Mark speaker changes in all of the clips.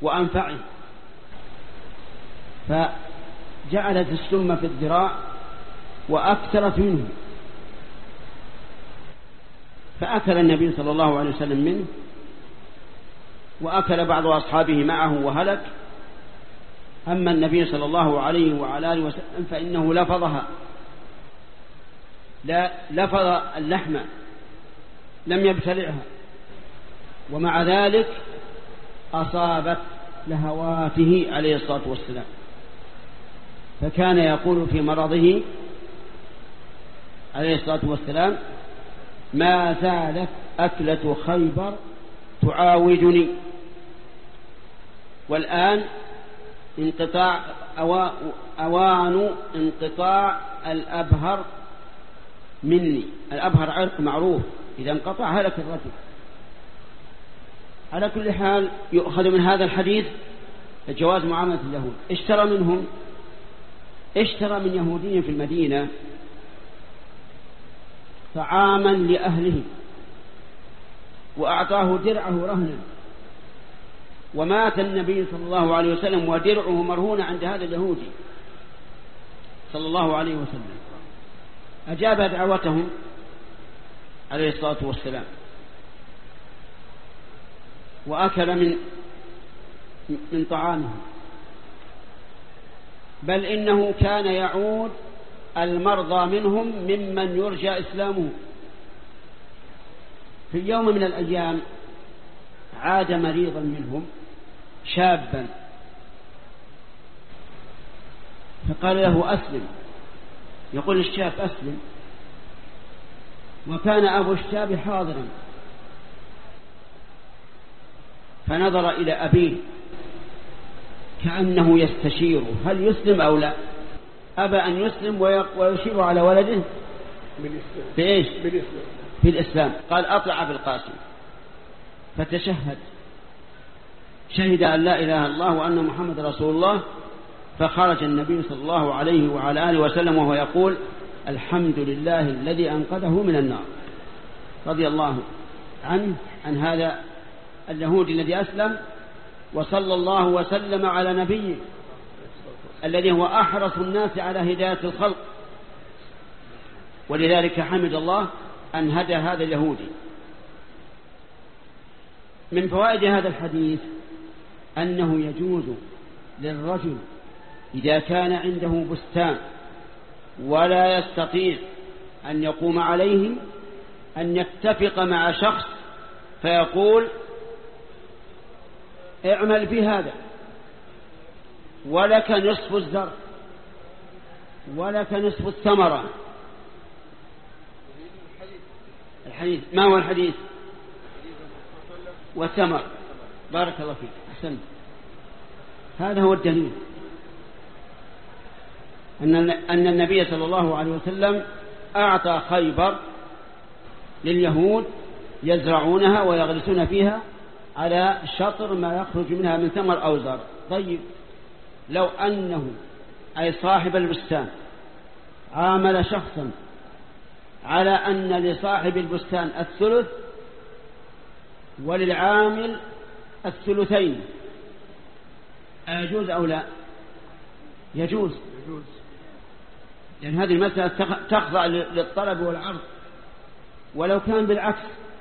Speaker 1: وأنفعه، فجعلت السم في الذراع وأكثرت منه، فأكل النبي صلى الله عليه وسلم منه، وأكل بعض أصحابه معه وهلك. أما النبي صلى الله عليه وعلى آله وسلم فإنه لفظها، لا لفظ اللحم لم يبتلعها، ومع ذلك أصابت لهواته عليه الصلاة والسلام، فكان يقول في مرضه عليه الصلاة والسلام: ما زالت أكلة خيبر تعاودني. والآن أوان انقطاع الأبهر مني. الأبهر عرق معروف، إذا انقطع هلك الرجل. على كل حال يؤخذ من هذا الحديث جواز معاملة اليهود. اشترى من يهودي في المدينة طعاما لأهله وأعطاه درعه رهنا، ومات النبي صلى الله عليه وسلم ودرعه مرهون عند هذا اليهودي صلى الله عليه وسلم. أجاب دعوتهم عليه الصلاة والسلام وأكل من طعامه، بل إنه كان يعود المرضى منهم ممن يرجى إسلامه. في يوم من الأيام عاد مريضا منهم شابا، فقال له: أسلم. يقول الشاب: أسلم. وكان أبو الشاب حاضرا، فنظر إلى أبيه كأنه يستشيره هل يسلم أو لا. أبى أن يسلم ويشير على ولده بإيش؟ بالإسلام. قال: أطلع بالقاسم. فتشهد، شهد أن لا إله إلا الله وأن محمد رسول الله. فخرج النبي صلى الله عليه وعلى آله وسلم وهو يقول: الحمد لله الذي أنقذه من النار. رضي الله عنه عن هذا اليهودي الذي أسلم، وصلى الله وسلم على نبيه الذي هو أحرص الناس على هداية الخلق، ولذلك حمد الله أن هدى هذا اليهودي. من فوائد هذا الحديث أنه يجوز للرجل إذا كان عنده بستان ولا يستطيع أن يقوم عليه أن يتفق مع شخص فيقول: اعمل بهذا ولك نصف الزرع ولك نصف الثمرة. الحديث ما هو الحديث؟ والثمر. بارك الله فيك، أحسنت. هذا هو الدليل أن النبي صلى الله عليه وسلم أعطى خيبر لليهود يزرعونها ويغرسون فيها على شطر ما يخرج منها من ثمر أو زرع. طيب، لو أنه أي صاحب البستان عامل شخصا على أن لصاحب البستان الثلث وللعامل الثلثين، أيجوز أو لا؟ يجوز، لأن هذه المسألة تخضع للطلب والعرض. ولو كان بالعكس،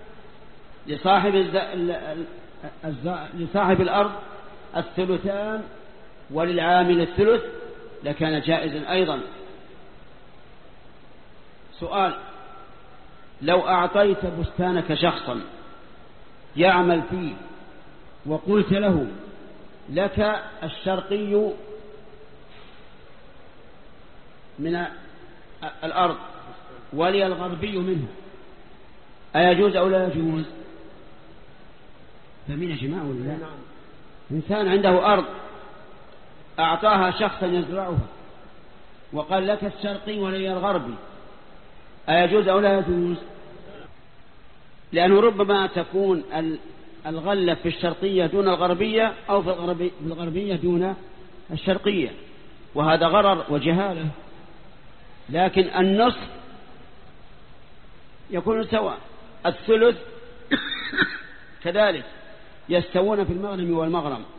Speaker 1: لصاحب الأرض الثلثان وللعامل الثلث لكان جائزا أيضا. سؤال: لو أعطيت بستانك شخصا يعمل فيه وقلت له: لك الشرقي من الأرض ولي الغربي منها، أيجوز أو لا يجوز؟ فمن يا جماعة ولا لا؟ إنسان عنده أرض أعطاها شخصا يزرعها وقال: لك الشرقي ولي الغربي، أيجوز أو لا يجوز؟ لأنه ربما تكون الغلة في الشرقية دون الغربية أو في الغربية دون الشرقية، وهذا غرر وجهالة. لكن النصف يكون سواء، الثلث كذلك يستوون في المغرب والمغرب.